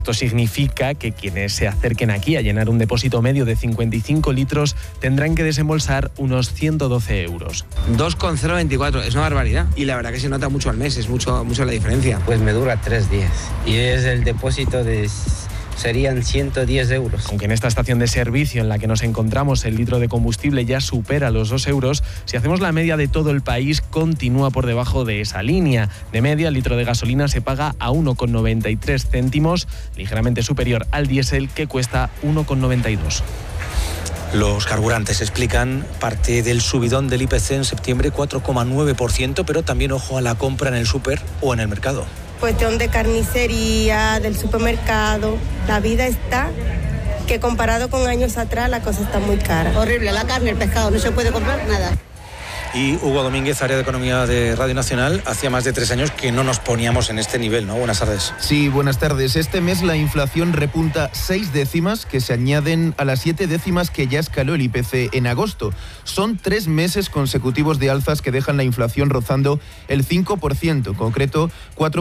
Esto significa que quienes se acerquen aquí a llenar un depósito medio de 55 litros tendrán que desembolsar unos 112 euros. 2,024, es una barbaridad. Y la verdad que se nota mucho al mes, es mucho la diferencia. Pues me dura 3 días y es el depósito serían 110 euros. Aunque en esta estación de servicio en la que nos encontramos el litro de combustible ya supera los 2 euros, si hacemos la media de todo el país continúa por debajo de esa línea. De media, el litro de gasolina se paga a 1,93 céntimos, ligeramente superior al diésel que cuesta 1,92. Los carburantes explican parte del subidón del IPC en septiembre, 4,9%, pero también ojo a la compra en el súper o en el mercado. Cuestión de carnicería, del supermercado, la vida está que comparado con años atrás la cosa está muy cara. Horrible, la carne, el pescado, no se puede comprar nada. Y Hugo Domínguez, área de Economía de Radio Nacional, hacía más de 3 años que no nos poníamos en este nivel, ¿no? Buenas tardes. Sí, buenas tardes. Este mes la inflación repunta 6 décimas que se añaden a las 7 décimas que ya escaló el IPC en agosto. Son 3 meses consecutivos de alzas que dejan la inflación rozando el 5%, en concreto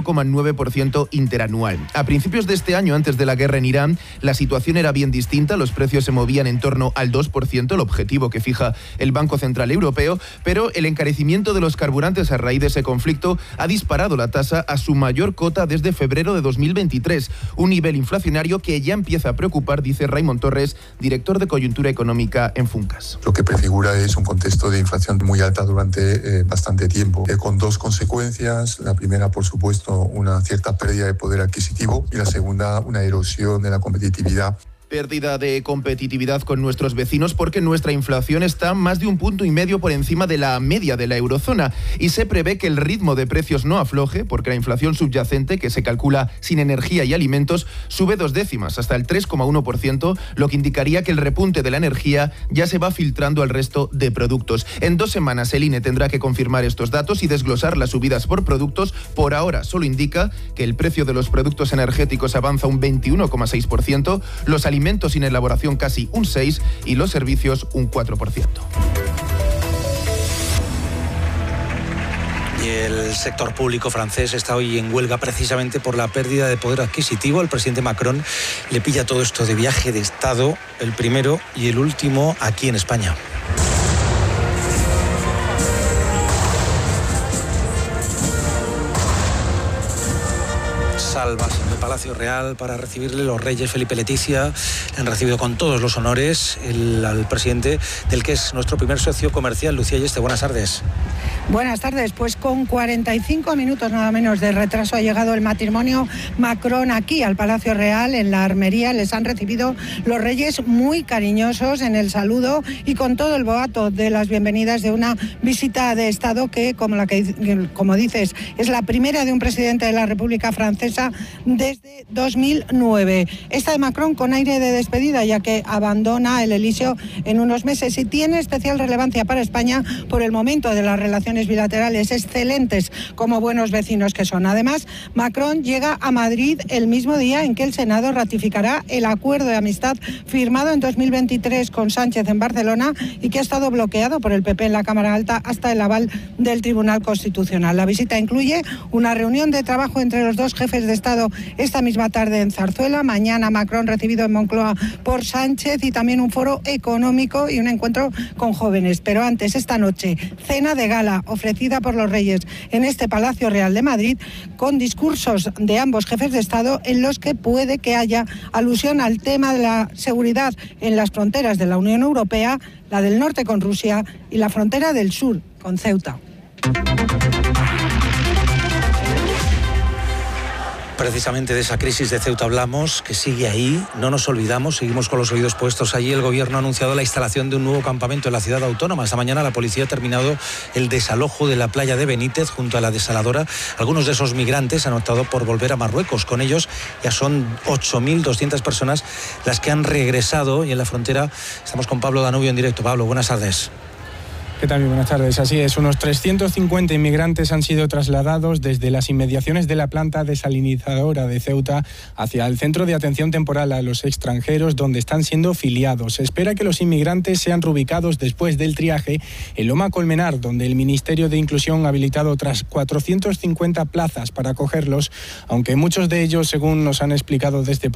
4,9% interanual. A principios de este año, antes de la guerra en Irán, la situación era bien distinta, los precios se movían en torno al 2%, el objetivo que fija el Banco Central Europeo, pero el encarecimiento de los carburantes a raíz de ese conflicto ha disparado la tasa a su mayor cota desde febrero de 2023, un nivel inflacionario que ya empieza a preocupar, dice Raimon Torres, director de Coyuntura Económica en Funcas. Lo que prefigura es un contexto de inflación muy alta durante bastante tiempo, con 2 consecuencias. La primera, por supuesto, una cierta pérdida de poder adquisitivo y la segunda, una erosión de la competitividad. Pérdida de competitividad con nuestros vecinos porque nuestra inflación está más de 1,5 puntos por encima de la media de la eurozona y se prevé que el ritmo de precios no afloje porque la inflación subyacente, que se calcula sin energía y alimentos, sube 2 décimas hasta el 3,1%, lo que indicaría que el repunte de la energía ya se va filtrando al resto de productos. En 2 semanas el INE tendrá que confirmar estos datos y desglosar las subidas por productos. Por ahora solo indica que el precio de los productos energéticos avanza un 21,6%, los alimentos sin elaboración casi un 6% y los servicios un 4%. Y el sector público francés está hoy en huelga precisamente por la pérdida de poder adquisitivo. El presidente Macron le pilla todo esto de viaje de Estado, el primero y el último aquí en España. Salvas en el Palacio Real para recibirle los reyes Felipe y Leticia. Han recibido con todos los honores al presidente del que es nuestro primer socio comercial, Lucía Yeste. Buenas tardes. Buenas tardes, pues con 45 minutos nada menos de retraso ha llegado el matrimonio Macron aquí al Palacio Real, en la Armería. Les han recibido los reyes muy cariñosos en el saludo y con todo el boato de las bienvenidas de una visita de Estado que, como dices, es la primera de un presidente de la República Francesa desde 2009. Esta de Macron con aire de despedida, ya que abandona el Elíseo en unos meses y tiene especial relevancia para España por el momento de las relaciones bilaterales excelentes como buenos vecinos que son. Además, Macron llega a Madrid el mismo día en que el Senado ratificará el acuerdo de amistad firmado en 2023 con Sánchez en Barcelona y que ha estado bloqueado por el PP en la Cámara Alta hasta el aval del Tribunal Constitucional. La visita incluye una reunión de trabajo entre los dos jefes de Estado esta misma tarde en Zarzuela. Mañana Macron recibido en Moncloa por Sánchez y también un foro económico y un encuentro con jóvenes. Pero antes, esta noche, cena de gala ofrecida por los reyes en este Palacio Real de Madrid, con discursos de ambos jefes de Estado en los que puede que haya alusión al tema de la seguridad en las fronteras de la Unión Europea, la del norte con Rusia y la frontera del sur con Ceuta. Precisamente de esa crisis de Ceuta hablamos, que sigue ahí, no nos olvidamos, seguimos con los oídos puestos allí. El gobierno ha anunciado la instalación de un nuevo campamento en la ciudad autónoma. Esta mañana la policía ha terminado el desalojo de la playa de Benítez junto a la desaladora. Algunos de esos migrantes han optado por volver a Marruecos. Con ellos ya son 8.200 personas las que han regresado y en la frontera estamos con Pablo Danubio en directo. Pablo, buenas tardes. ¿Qué tal? Muy buenas tardes. Así es, unos 350 inmigrantes han sido trasladados desde las inmediaciones de la planta desalinizadora de Ceuta hacia el centro de atención temporal a los extranjeros, donde están siendo filiados. Se espera que los inmigrantes sean reubicados después del triaje en Loma Colmenar, donde el Ministerio de Inclusión ha habilitado otras 450 plazas para acogerlos, aunque muchos de ellos, según nos han explicado desde